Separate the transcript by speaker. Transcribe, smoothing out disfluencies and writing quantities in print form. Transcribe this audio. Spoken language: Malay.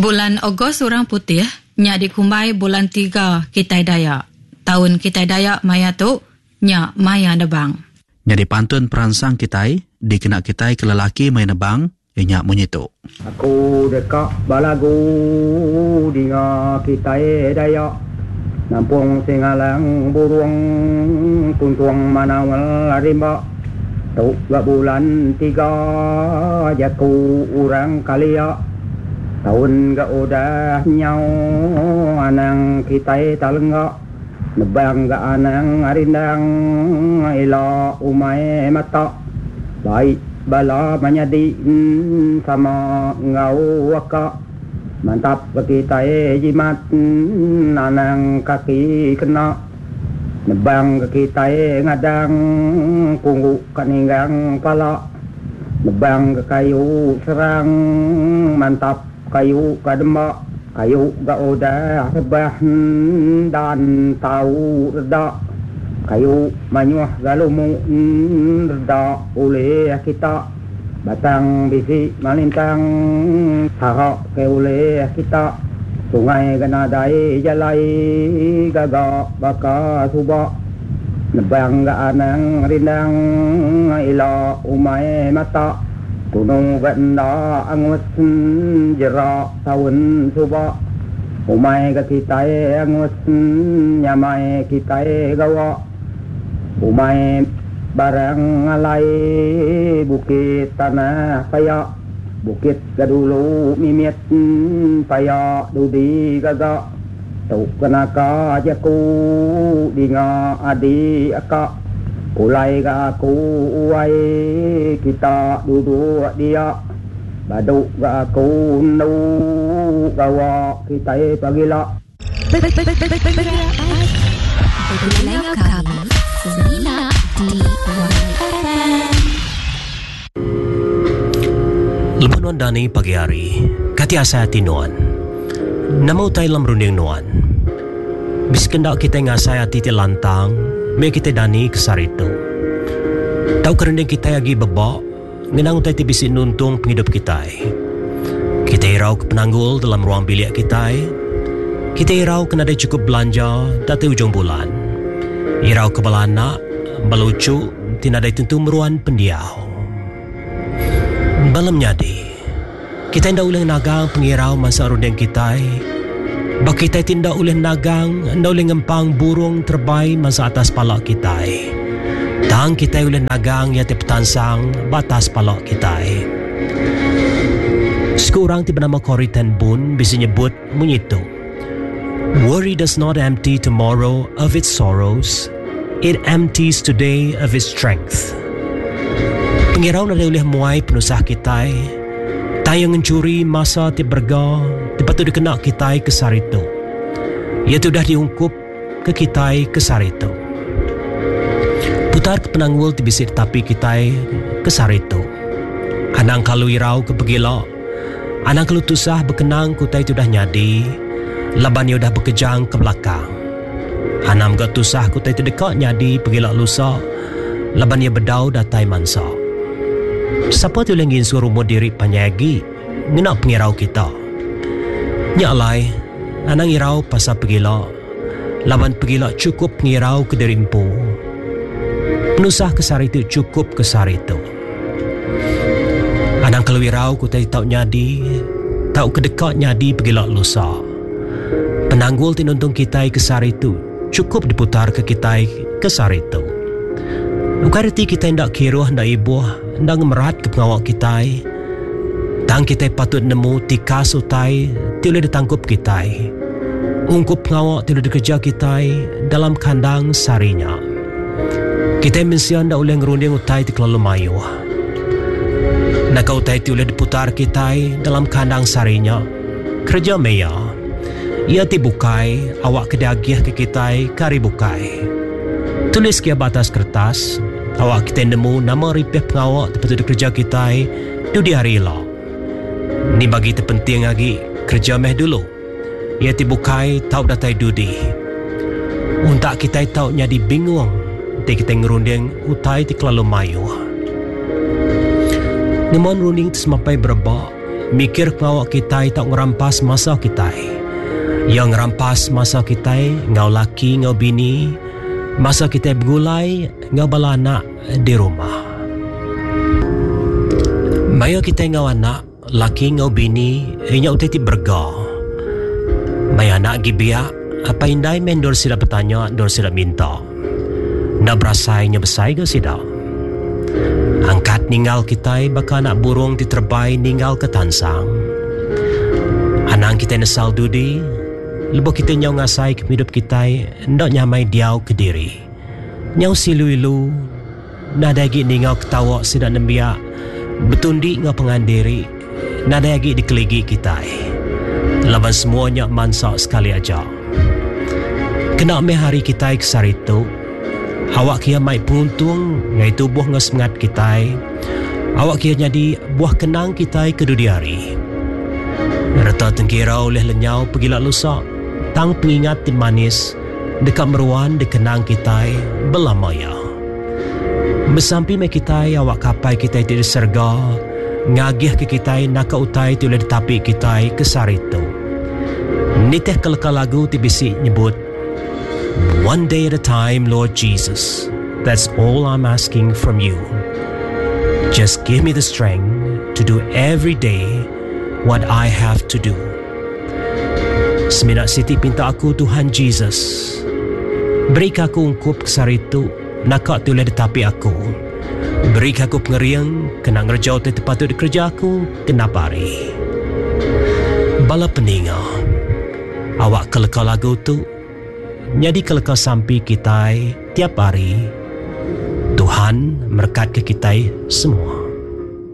Speaker 1: Bulan Ogos orang putih, nya dikumbai bulan 3 Kitai Dayak. Tahun Kitai Dayak maya tu, nya maya nebang.
Speaker 2: Nya dipantun peransang Kitai, dikena Kitai ke lelaki maya nebang, nya munyitu.
Speaker 3: Aku dekat balagu dinga Kitai Dayak. Nampung singalang burung, tuntuang manawal rimba. Tuk gak bulan 3, jaku orang kalia. Tahun gak udah nyau, anang Kitai talenggak. Nebang gak anang arindang, ila umay mata. Baik bala manyadi sama ngau waka. Mantap ke Kitai jimat, anang kaki kena. Nebang ke Kitai ngadang, punggu kaninggang pala. Nebang ke kayu serang, mantap kayu kadema, kayu gak udah rebah dan tahu reda. Kayu manyuah galumu reda oleh kita. Batang bisi malintang harap ke oleh kita. Sungai ganadai jalai gagak baka subak. Nebang gak anang rindang ila umay mata. Tunong ganda angus jerak tahun subak. Umay ke Kitai angus nyamay Kitai gawa. Umay barang alay bukit tanah payak. Bukit gadulu mimit payak dudi gagak. Tuk kenaka jaku dinga adi akak. Ulai ga aku uai kita duduk dia. Baduk ga aku nu gawa kita pagila.
Speaker 4: Dengar kami Semina di YFM.
Speaker 5: Lebanon dani pagi hari kati asa tinuan. Namo tay lam runding nuan. Biskendak kita ngasay ati lantang. May kita dani kesarito. Tau kerendeng kita agi bebak, ngenang utai tibisin nuntung penghidup kita. Kita irau ke penanggul dalam ruang bilik kita. Kita irau kena ada cukup belanja dati ujung bulan. Irau ke balanak, balucu, tidak ada tentu meruan pendiau. Balam nyadi, kita tidak boleh nagang pengirau masa rundeng kita. Bak kita tindak oleh nagang, anda oleh ngempang burung terbaik masa atas palak kita. Tang kita oleh nagang yang petansang batas palak kita. Sekurang tiba nama Corrigan Bun bisa nyebut menyitu. Worry does not empty tomorrow of its sorrows. It empties today of its strength. Pengirau na oleh muai penusah kita. Tayo mencuri masa berga, patut dikena kita kesar itu. Ia sudah diungkup ke kita kesar itu. Putar ke penanggul bisit tapi kita kesar itu. Anang kalau irau ke pegila, anang kalau tusah berkenang kutai sudah nyadi, laban ia sudah berkejang ke belakang. Anam gak tusah kutai terdekat nyadi pegila lusa, laban ia berdau datai mansa. Siapa tu yang ingin suruh diri panyagi ngenak pengirau kita. Nyalai, anang irau pasal pegila. Laban pegila cukup pengirau ke derimpu. Penusah kesar itu cukup kesar itu. Anang kalau irau kutai tau nyadi, tau kedekat nyadi pegila lusa. Penanggul tinuntung kita kesar itu cukup diputar ke kita kesar itu. Ukariti kita hendak kiruh, hendak ibuh, hendak merat ke pengawak kita. Tang kita patut nemu tika sutai, tiada ditangkup kita. Ungkup pengawak tiada dikerja kita dalam kandang sarinya. Kita mensian hendak oleh ngerunding utai di kelalu mayu. Nak utai tiada diputar kita dalam kandang sarinya. Kerja meya. Ia tibukai, awak kedagih ke kita kari bukai. Tulis kia batas kertas. Awak kita nemu nama ripeh pengawak tempat kerja kita tu di hari lah. Ni bagi terpenting lagi kerja meh dulu. Ia tibukai tau datai dudi. Untak kita tau nyadi bingung. Nanti kita ngerunding utai ti kelalu mayu. Namun runding semampai berebak. Mikir ngawak kita tak ngerampas masa kita. Yang ngerampas masa kita, ngau laki, ngau bini, masa kita bergulai, ngau bala anak di rumah. Maya kita ngau anak, laki ngau bini, inya uteti berga. Maya anak gibiak, apa indai men dor sida bertanya, dor sida minta. Nak berasainya besai ke sida? Angkat ninggal kita, baka anak burung diterbai ninggal ke tansang. Anang kita nesal dudi, lebih kita nyau ngasai ke hidup kita, ndak nyamai diau ke diri. Nyau silu-ilu, nada lagi ninggal ketawa sida nembiak, betundi ngau pengandiri, nada lagi dikeligi kita. Laban semuanya mansak sekali aja. Kena me hari kita kesaritu, awak kia mai puntung ngai tubuh ngai semangat kita. Awak kia jadi buah kenang kita kedua hari. Rata tengkira oleh lenyau pergilah lusa, tang pengingat tim manis dekat meruan dikenang kita belamaya. Bersampi me kita awak kapai kita tidak serga, ngagih ke kita nak utai tu oleh ditapi kita kesaritu. Niteh kelakar lagu tibisi nyebut, one day at a time, Lord Jesus. That's all I'm asking from you. Just give me the strength to do every day what I have to do. Seminat Siti pinta aku Tuhan Jesus, beri aku ungkup kesaritu nak tulah ditapi aku. Beri aku pengeriang kena ngerjau terpatut dikerja aku kena pari. Bala peninga, awak kelakar lagu tu jadi kelakar sampai kita tiap hari. Tuhan berkat ke kita semua.